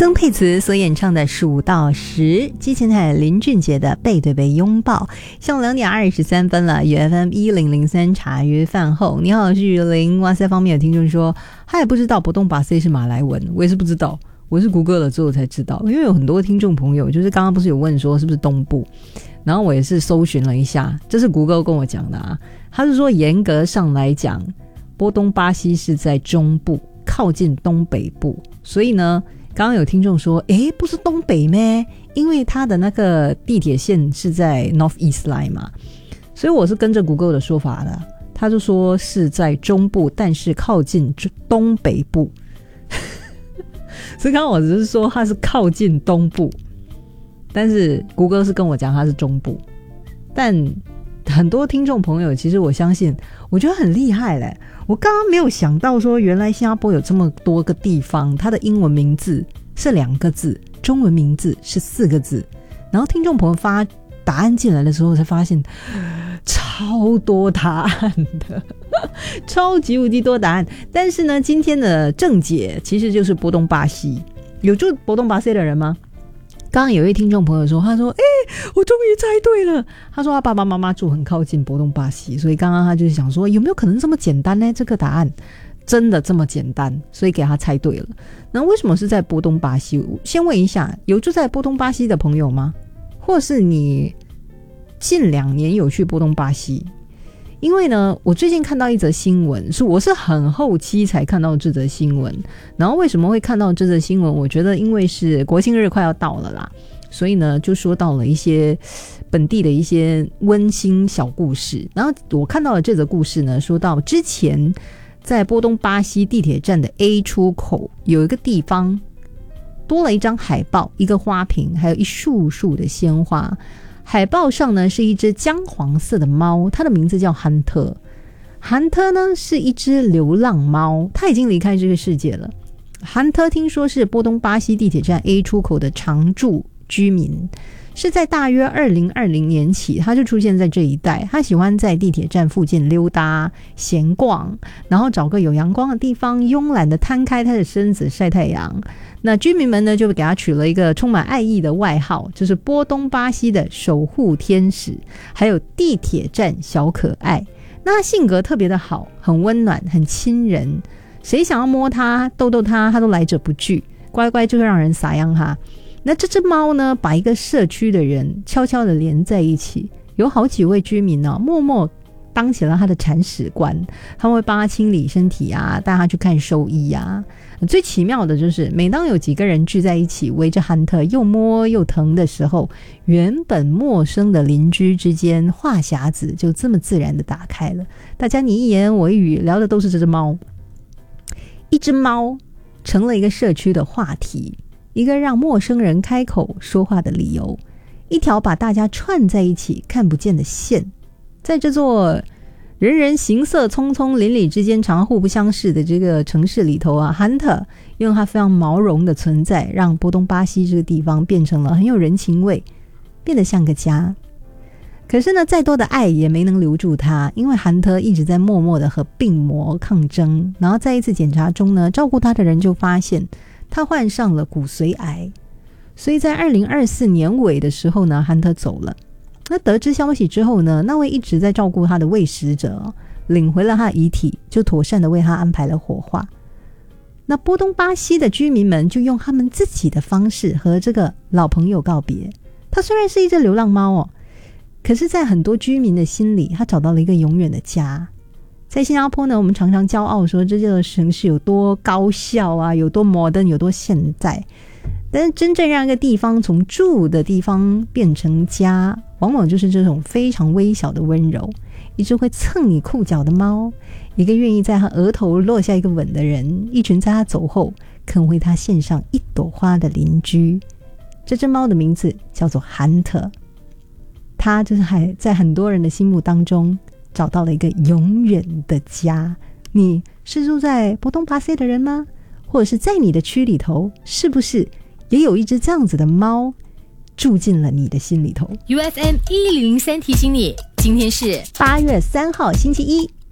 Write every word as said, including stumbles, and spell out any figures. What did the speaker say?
曾沛慈所演唱的数到十，之前还有林俊杰的背对背拥抱。上两点二十三分了 ，U F M 一零零三茶余饭后，你好，我是雨林。哇塞，方面有听众说他也不知道波东巴西是马来文，我也是不知道，我是谷歌了之后才知道，因为有很多听众朋友就是刚刚不是有问说是不是东部，然后我也是搜寻了一下，这是谷歌跟我讲的啊，他是说严格上来讲，波东巴西是在中部，靠近东北部，所以呢。刚刚有听众说诶不是东北咩，因为他的那个地铁线是在 North East Line 嘛，所以我是跟着 Google 的说法的，他就说是在中部但是靠近东北部所以刚刚我只是说他是靠近东部，但是 Google 是跟我讲他是中部，但很多听众朋友其实我相信我觉得很厉害嘞，我刚刚没有想到说原来新加坡有这么多个地方，它的英文名字是两个字，中文名字是四个字，然后听众朋友发答案进来的时候才发现超多答案的超级无敌多答案。但是呢今天的正解其实就是波东巴西。有住波东巴西的人吗？刚刚有一位听众朋友说，他说诶我终于猜对了，他说他爸爸妈妈住很靠近波东巴西，所以刚刚他就是想说有没有可能这么简单呢？这个答案真的这么简单，所以给他猜对了。那为什么是在波东巴西？先问一下有住在波东巴西的朋友吗？或是你近两年有去波东巴西？因为呢我最近看到一则新闻，是我是很后期才看到这则新闻，然后为什么会看到这则新闻？我觉得因为是国庆日快要到了啦，所以呢就说到了一些本地的一些温馨小故事。然后我看到了这则故事呢，说到之前在波东巴西地铁站的 A 出口有一个地方多了一张海报，一个花瓶，还有一束束的鲜花。海报上呢是一只姜黄色的猫，它的名字叫韩特。韩特呢是一只流浪猫，它已经离开这个世界了。韩特听说是波东巴西地铁站 A 出口的常住居民，是在大约二零二零年起他就出现在这一带。他喜欢在地铁站附近溜达闲逛，然后找个有阳光的地方慵懒的摊开他的身子晒太阳。那居民们呢就给他取了一个充满爱意的外号，就是波东巴西的守护天使，还有地铁站小可爱。那他性格特别的好，很温暖，很亲人，谁想要摸他逗逗他他都来者不拒，乖乖就会让人撒样他。那这只猫呢把一个社区的人悄悄的连在一起，有好几位居民呢、哦、默默当起了他的铲屎官，他们会帮他清理身体啊，带他去看兽医啊。最奇妙的就是每当有几个人聚在一起围着汉特又摸又疼的时候，原本陌生的邻居之间话匣子就这么自然的打开了，大家你一言我一语聊的都是这只猫。一只猫成了一个社区的话题，一个让陌生人开口说话的理由，一条把大家串在一起看不见的线。在这座人人行色匆匆邻里之间常互不相识的这个城市里头啊，汉特用他非常毛绒的存在让波东巴西这个地方变成了很有人情味，变得像个家。可是呢再多的爱也没能留住他，因为汉特一直在默默的和病魔抗争。然后在一次检查中呢，照顾他的人就发现他患上了骨髓癌，所以在二零二四年尾的时候呢，汉特走了。那得知消息之后呢，那位一直在照顾他的卫使者、哦、领回了他的遗体，就妥善的为他安排了火化。那波东巴西的居民们就用他们自己的方式和这个老朋友告别。他虽然是一只流浪猫哦，可是在很多居民的心里，他找到了一个永远的家。在新加坡呢，我们常常骄傲说这个城市有多高效啊，有多 modern， 有多现代。但是真正让一个地方从住的地方变成家，往往就是这种非常微小的温柔。一只会蹭你裤脚的猫，一个愿意在他额头落下一个吻的人，一群在他走后肯为他献上一朵花的邻居。这只猫的名字叫做汉特，他就是还在很多人的心目当中找到了一个永远的家。你是住在波东巴西的人吗？或者是在你的区里头，是不是也有一只这样子的猫住进了你的心里头？ U F M 一零三提醒你，今天是八月三号星期一。